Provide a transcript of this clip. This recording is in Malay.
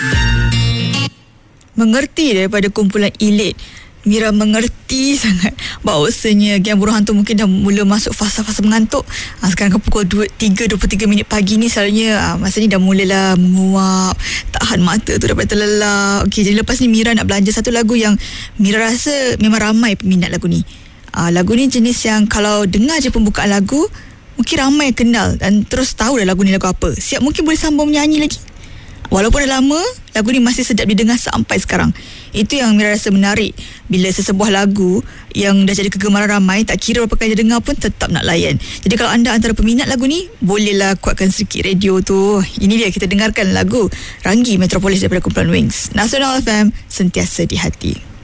Mengerti daripada kumpulan Elite. Mira mengerti sangat bahawasanya Geng Buruh Hantu mungkin dah mula masuk fasa-fasa mengantuk. Sekarang ke pukul 3.23 pagi ni selalunya masanya dah mulalah menguap, tahan mata tu dapat terlelap. Okey, jadi lepas ni Mira nak belanja satu lagu yang Mira rasa memang ramai peminat lagu ni. Lagu ni jenis yang kalau dengar je pembukaan lagu mungkin ramai kenal dan terus tahu dah lagu ni lagu apa. Siap mungkin boleh sambung menyanyi lagi. Walaupun dah lama, lagu ni masih sedap didengar sampai sekarang. Itu yang Mira rasa menarik. Bila sesebuah lagu yang dah jadi kegemaran ramai, tak kira berapa kali dia dengar pun tetap nak layan. Jadi kalau anda antara peminat lagu ni, bolehlah kuatkan sedikit radio tu. Ini dia, kita dengarkan lagu Ranggi Metropolis daripada kumpulan Wings. Nasional FM, sentiasa di hati.